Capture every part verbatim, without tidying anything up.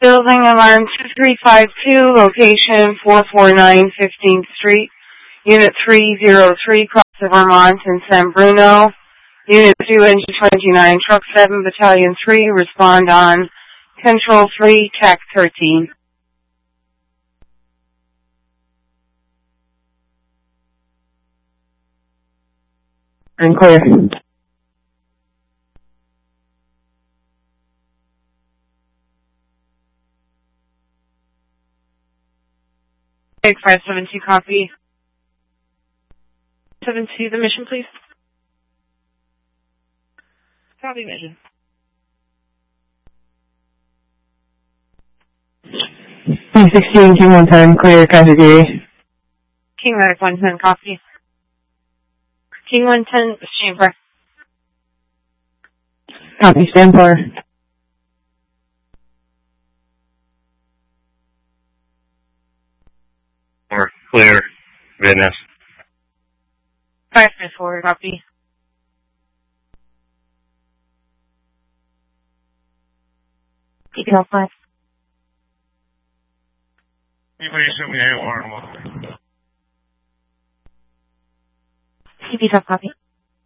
Building alarm two three five two, location four forty-nine fifteenth Street, Unit three oh three, Cross of Vermont in San Bruno. Unit two, Engine twenty-nine, Truck seven, Battalion three, respond on Control three, T A C thirteen. And clear. eight five seven two, copy. seven two, the mission, please. Copy, mission. P sixteen, King one ten, clear, category. King Medic one ten, copy. King one ten, chamber. Copy, stand for. Or clear, witness. five five four, copy. Keep it all five. Anybody shoot me a alarm? C P top, copy.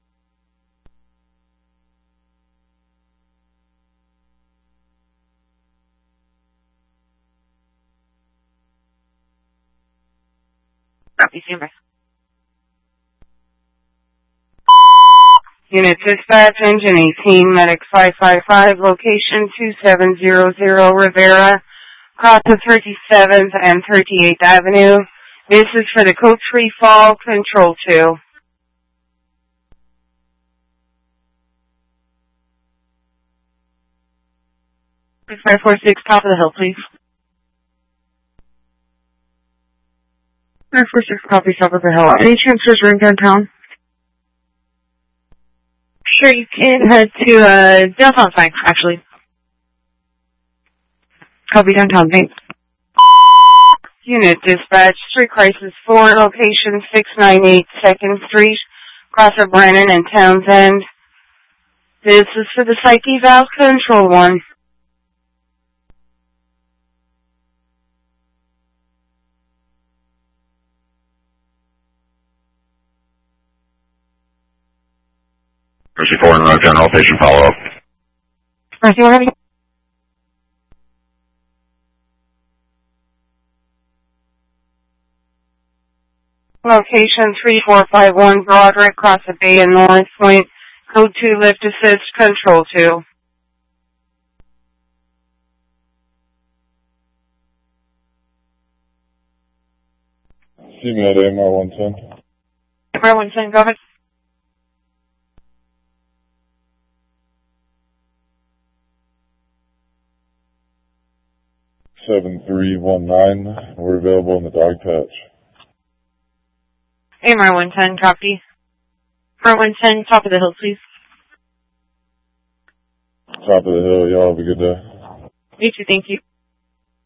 Copy, chamber. Unit dispatch, engine eighteen, medic five five five, location two seven zero zero, Rivera, cross of thirty-seventh and thirty-eighth Avenue. This is for the code free fall, control two. five four six, top of the hill, please. five four six, copy, top of the hill. Any transfers ring downtown? Sure, you can head to, uh, downtown fine, actually. Copy, downtown, thanks. Unit dispatch, street crisis four, location six ninety-eight second Street, cross of Brennan and Townsend. This is for the Psyche Valve Control one. Mercy four and Road General, patient follow-up. Mercy, we're having... Location three four five one Broderick, cross the Bay and North Point, code two, lift assist, control two. C M A at A M R one ten. A M R one ten, go ahead. seven three one nine. We're available in the dog patch. A M R one ten, copy. A M R one ten, top of the hill, please. Top of the hill, y'all have a good day. You too, thank you.